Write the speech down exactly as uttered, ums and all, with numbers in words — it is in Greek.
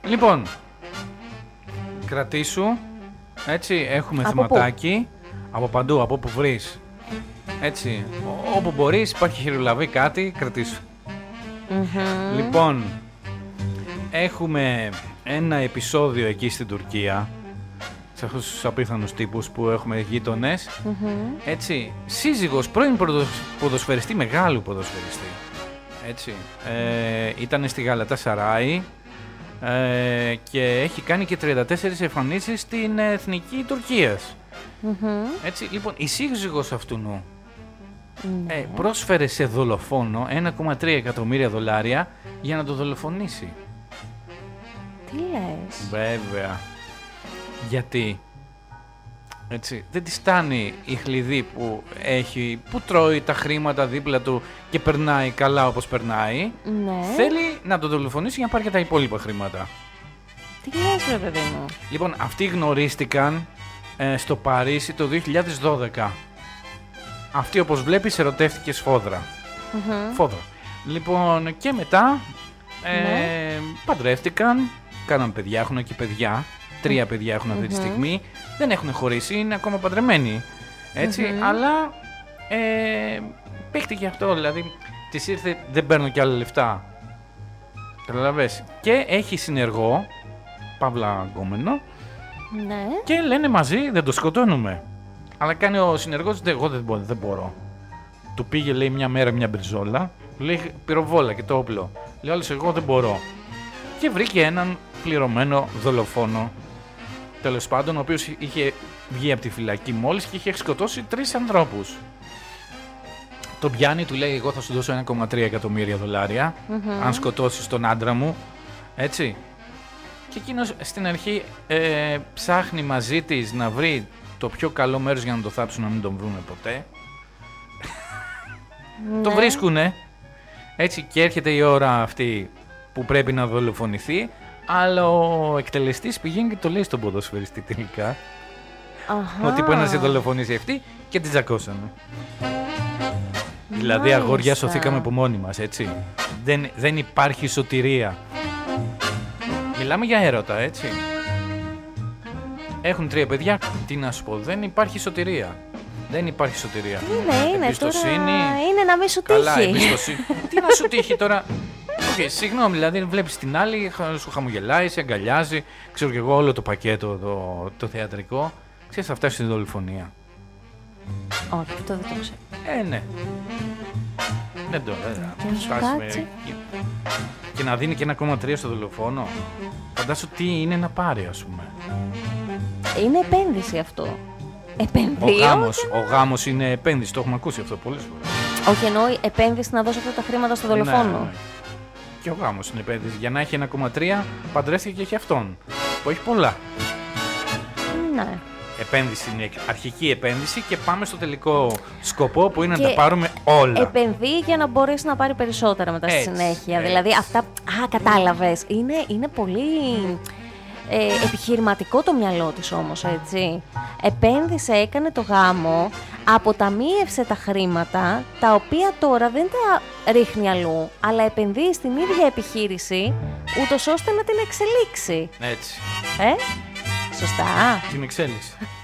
Λοιπόν, κρατήσου. Έτσι, έχουμε Από θεματάκι. Από παντού, από όπου βρεις. Έτσι, όπου μπορείς, υπάρχει χειρολαβή κάτι, κρατήσου. Mm-hmm. Λοιπόν, έχουμε ένα επεισόδιο εκεί στην Τουρκία, σε αυτούς τους απίθανους τύπους που έχουμε γείτονες. Mm-hmm. Έτσι, σύζυγος πρώην ποδοσφαιριστή, μεγάλου ποδοσφαιριστή. Έτσι, ε, ήταν στη Γαλατασαράι ε, και έχει κάνει και τριάντα τέσσερις εμφανίσεις στην εθνική Τουρκίας. Mm-hmm. Έτσι, λοιπόν, η σύζυγος αυτού νου Mm-hmm. ε, πρόσφερε σε δολοφόνο ένα κόμμα τρία εκατομμύρια δολάρια για να το δολοφονήσει. Τι λες? Βέβαια. Γιατί έτσι, δεν τη στάνει η χλειδί που έχει, που τρώει τα χρήματα δίπλα του και περνάει καλά όπως περνάει. Ναι. Θέλει να το δολοφονήσει για να πάρει και τα υπόλοιπα χρήματα. Τι λες ρε παιδί μου? Λοιπόν, αυτοί γνωρίστηκαν ε, στο Παρίσι το δύο χιλιάδες δώδεκα. Αυτή, όπως βλέπεις, ερωτεύτηκε σφόδρα. Mm-hmm. Φόδρα. Λοιπόν, και μετά ε, Ναι. παντρεύτηκαν, κάναν παιδιά, έχουν και παιδιά. Τρία παιδιά έχουν αυτή τη Mm-hmm. στιγμή. Δεν έχουν χωρίσει, είναι ακόμα παντρεμένοι. Έτσι, Mm-hmm. αλλά ε, παίχτηκε αυτό, δηλαδή της ήρθε, δεν παίρνω κι άλλα λεφτά. Καταλαβες. Και έχει συνεργό, παύλα γκόμενο, Ναι. και λένε μαζί, δεν το σκοτώνουμε. Αλλά κάνει ο συνεργός, εγώ δεν μπορώ, δεν μπορώ. Του πήγε, λέει, μια μέρα μια μπριζόλα, λέει πυροβόλα και το όπλο. Λέει άλλος, εγώ δεν μπορώ. Και βρήκε έναν πληρωμένο δολοφόνο, τέλος πάντων, ο οποίος είχε βγει από τη φυλακή μόλις και είχε σκοτώσει τρεις ανθρώπους. Τον πιάνει, του λέει, εγώ θα σου δώσω ένα κόμμα τρία εκατομμύρια δολάρια, Mm-hmm. αν σκοτώσεις τον άντρα μου, έτσι. Και εκείνος στην αρχή ε, ψάχνει μαζί της να βρει το πιο καλό μέρος για να το θάψουν, να μην τον βρούνε ποτέ. Ναι. Το βρίσκουνε. Έτσι, και έρχεται η ώρα αυτή που πρέπει να δολοφονηθεί, αλλά ο εκτελεστής πηγαίνει και το λέει στον ποδοσφαιριστή τελικά. Αχα. Ότι πρέπει να σε δολοφονήσει αυτή, και την τζακώσανε. Δηλαδή, αγόρια, Μάλιστα. σωθήκαμε από μόνοι μας, έτσι. Δεν, δεν υπάρχει σωτηρία. Μιλάμε για έρωτα, έτσι. Έχουν τρία παιδιά. Τι να σου πω, δεν υπάρχει σωτηρία. Δεν υπάρχει σωτηρία. Ναι, είναι Εμπιστοσύνη. τώρα. Είναι να μην σου Καλά, τύχει. εμπιστοσύνη. Τι να σου τύχει τώρα. Οκ, okay, συγγνώμη, δηλαδή βλέπεις την άλλη, σου χαμογελάει, σε αγκαλιάζει. Ξέρω κι εγώ όλο το πακέτο το, το θεατρικό. Ξέρεις, θα φτάσει στην δολοφονία. Όχι, αυτό δεν το ξέρω. Ε, ναι. Δεν το ε, Και να σου φτάσουμε κάτσει. εκεί. Και να δίνει και ένα κόμμα τρία στο δολοφόνο. Φαντάσου τι είναι να πάρει, ας πούμε. Είναι επένδυση αυτό. Ο Επενδύω. γάμος, ο γάμος είναι επένδυση, το έχουμε ακούσει αυτό πολλές φορές. Όχι, εννοεί επένδυση να δώσω αυτά τα χρήματα στο δολοφόνο. Ναι, ναι. Και ο γάμος είναι επένδυση. Για να έχει ένα κόμμα τρία παντρεύτηκε και έχει αυτόν. Που έχει πολλά. Ναι. Επένδυση είναι αρχική επένδυση και πάμε στο τελικό σκοπό που είναι Και να τα πάρουμε όλα. Επενδύει για να μπορέσει να πάρει περισσότερα μετά στη Έτσι, συνέχεια. έτσι. Δηλαδή αυτά. Α, κατάλαβες. Είναι, είναι πολύ ε, επιχειρηματικό το μυαλό της όμως, έτσι. Επένδυσε, έκανε το γάμο, αποταμίευσε τα χρήματα, τα οποία τώρα δεν τα ρίχνει αλλού, αλλά επενδύει στην ίδια επιχείρηση, ούτως ώστε να την εξελίξει. Έτσι. Ε, σωστά. Την εξέλιξη.